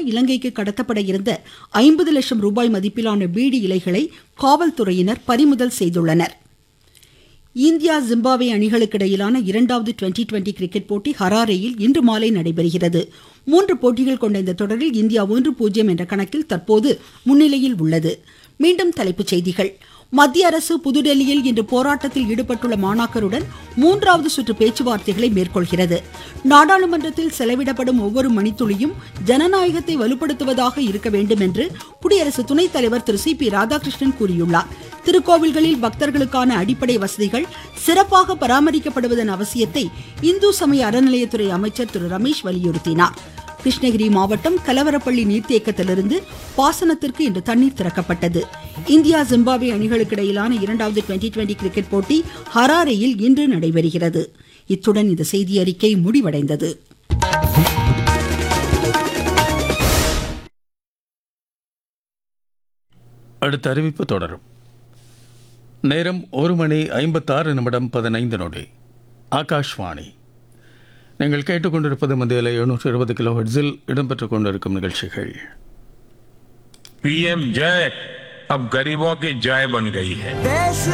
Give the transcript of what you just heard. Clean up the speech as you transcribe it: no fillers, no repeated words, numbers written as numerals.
இலங்கைக்கு கடத்தப்பட இருந்த 50 லட்சம் ரூபாய் மதிப்பிலான பீடி இலைகளை காவல்துறையினர் பறிமுதல் செய்துள்ளனர். இந்தியா ஜிம்பாப்வே அணிகளுக்கிடையிலான இரண்டாவது டுவெண்டி கிரிக்கெட் போட்டி ஹராரேயில் இன்று மாலை நடைபெறுகிறது. 3 போட்டிகள் கொண்ட இந்த தொடரில் இந்தியா 1-0 என்ற கணக்கில் தற்போது முன்னிலையில் உள்ளது. மீண்டும் தலைப்புச் செய்திகள். மத்திய அரசு புதுடெல்லியில் இன்று போராட்டத்தில் ஈடுபட்டுள்ள மாணாக்கருடன் 3வது சுற்று பேச்சுவார்த்தைகளை மேற்கொள்கிறது. நாடாளுமன்றத்தில் செலவிடப்படும் ஒவ்வொரு மணித்துளியும் ஜனநாயகத்தை வலுப்படுத்துவதாக இருக்க வேண்டும் என்று குடியரசு துணைத் தலைவர் திரு சி.பி. ராதாகிருஷ்ணன் கூறியுள்ளார். திருக்கோவில்களில் பக்தர்களுக்கான அடிப்படை வசதிகள் சிறப்பாக பராமரிக்கப்படுவதன் அவசியத்தை இந்து சமய அறநிலையத்துறை அமைச்சர் திரு ரமேஷ் வலியுறுத்தினார். கிருஷ்ணகிரி மாவட்டம் கலவரப்பள்ளி நீர்த்தேக்கத்திலிருந்து பாசனத்திற்கு இன்று தண்ணீர் திறக்கப்பட்டது. இந்தியா ஜிம்பாப்வே அணிகளுக்கிடையிலான இரண்டாவது டுவெண்டி கிரிக்கெட் போட்டி ஹராரேயில் இன்று நடைபெறுகிறது. இத்துடன் இந்த செய்தி அறிக்கை முடிவடைந்தது. அடுத்த அறிவிப்பு தொடரும். நேரம் 1:56:15. ஆகாஷ்வாணி. நீங்கள் கேட்டுக்கொண்டிருப்பது மத்தியில் 720 கிலோஹெர்ட்ஸில் இடம்பெற்றுக் கொண்டிருக்கும் நிகழ்ச்சிகள். पीएम जय अब गरीबों की जय बन गई है.